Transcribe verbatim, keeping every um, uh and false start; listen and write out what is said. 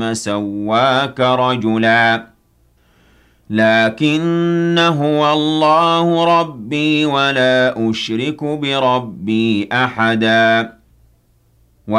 سواك رجلا لكن هو الله ربي ولا أشرك بربي أحدا